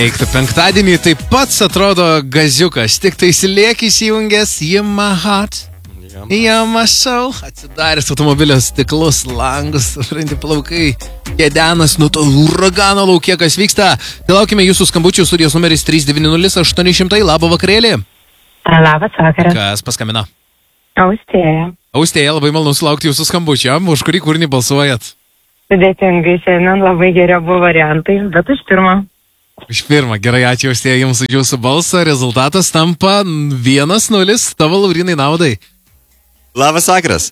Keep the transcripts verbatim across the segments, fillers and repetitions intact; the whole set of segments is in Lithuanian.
Eiktų penktadienį taip pats atrodo gaziukas, tik tai slėk įsijungęs in my heart, in my soul. Atsidaręs automobilio stiklus, langus, randi plaukai, kėdenas nuo to uragano laukia, kas vyksta. Tai laukime jūsų skambučių, studijos numeris trys devyni nulis aštuoni šimtai, labą vakarėlį. Labas vakaras. Kas paskambino? Austėja. Austėja, labai malonu sulaukti jūsų skambučio. Už kurį kūrinį balsuojat? Sudėtingai, šiandien labai geri buvo variantai, bet už pirmą. Už pirmą, gerai, ačiū Austėja jums už jūsų balsą. Rezultatas tampa vienas nulis tavo Laurinai naudai. Labas vakaras.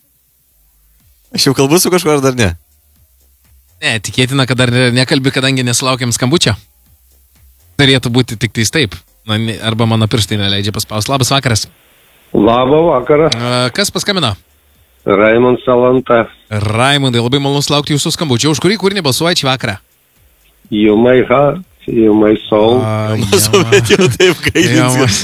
Aš jau kalbu su kažkuo ar dar ne? Ne, tikėtina, kad dar nekalbi, kadangi nesulaukiam skambučio. Turėtų būti tik tais taip. Na, arba mano pirštai neleidžia paspaus. Labas vakaras. Labą vakarą. Kas paskambino? Raimondas Salanta. Raimondai, labai malonu sulaukti jūsų skambučio. Už kurį kūrinį balsuojat šį vakarą? You my heart, you my soul. Pasuvėt jau taip gaidinsis.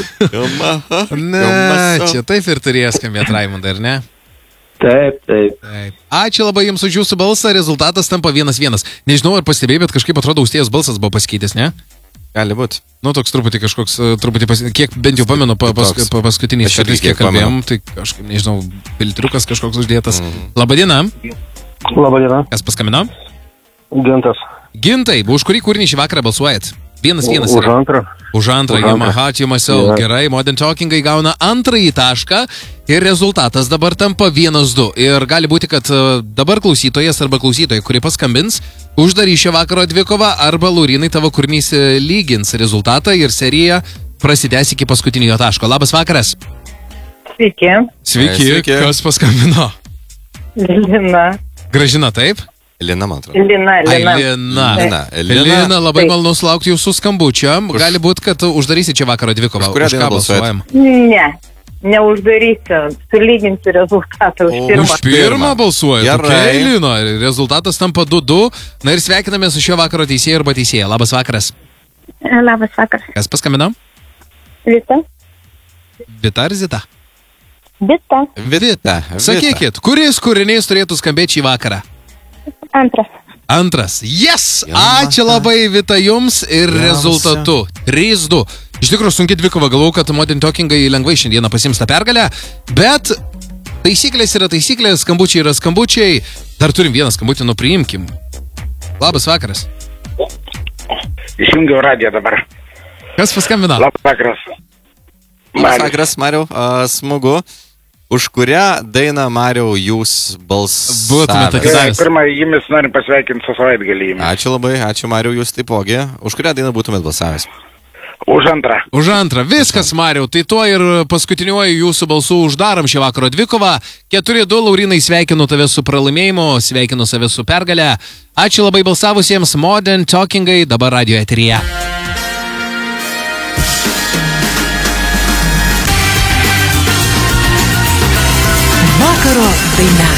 Na, čia taip ir turės skambėti Raimondai, ar ne? Taip, taip. Taip. Ačiū labai jums už jūsų balsą. Rezultatas tampa vienas vienas. Nežinau, ar pastebėjai, bet kažkaip atrodo Austėjos balsas buvo pasikeitęs, ne? Gali būti. Nu, toks truputį kažkoks, truputį, pas, kiek bent jau pamenu, pa, pas, pa, paskutiniais kartais, kiek kalbėjom, tai kažkaip, nežinau, filtriukas kažkoks uždėtas. Mm. Labadiena. Labadiena. Kas paskambino? Gintas. Gintai, už kurį kūrinį šį vakarą balsuojat? Vienas vienas. Už antrą. Už antrą, you my heart, you my soul. Yeah. Gerai, Modern Talkingai gauna antrąjį tašką ir rezultatas dabar tampa vienas du. Ir gali būti, kad dabar klausytojas arba klausytojai, kurie paskambins, uždarys šio vakaro dvikovą arba Laurinai tavo kūrinys lygins rezultatą ir serija prasidės iki paskutinio taško. Labas vakaras. Sveiki. Sveiki. Sveiki. Kas paskambino? Lina. Gražina, taip? Lina, man atrodo. Lina, Ai, Lina. Lina. Lina. Lina, labai Taip. malonu sulaukti jūsų skambučio. Gali būti, kad uždarysi čia vakaro dvikovą. Už kurią Už dainą ką balsuojam? Ne, neuždarysiu, sulyginsiu rezultatą už O, pirmą. Už pirmą balsuojat. Gerai. Okay, Lina. Rezultatas tampa du du. Na ir sveikiname su šio vakaro teisėju arba teisėja. Labas vakaras. Labas vakaras. Kas paskambino? Vita. Vita ar Zita? Vita. Vita. Sakykit, kuris kūrinys turėtų skambėti šį vakarą? Antras. Antras. Yes! Jama. Ačiū labai, Vita, jums ir Jausia. rezultatu. trys du. Iš tikrųjų, sunki dvikova, galvau, kad Modern Talkingai lengvai šiandieną pasiims tą pergalę, bet taisyklės yra taisyklės, skambučiai yra skambučiai. Dar turim vieną skambutį, nu priimkim. Labas vakaras. Išjungiau radiją dabar. Kas paskambino? Labas vakaras. Labas vakaras, Mariau. A, smagu. Už kurią dainą, Mariau, jūs Būtumėte balsavęs? atidavęs. Pirmą, jumis norim pasveikinti su savaitgalį. Ačiū labai, ačiū, Mariau, jūs taipogi. Už kurią dainą būtumėt balsavęs? Už antrą. Už antrą. Viskas, Mariau. Tai tuo ir paskutiniuoju jūsų balsų uždarom šį vakaro dvikovą. keturi du, Laurinai, sveikinu tave su pralaimėjimu, sveikinu save su pergalę. Ačiū labai balsavusiems. Modern Talkingai dabar radio eteryje. Vakaro daina.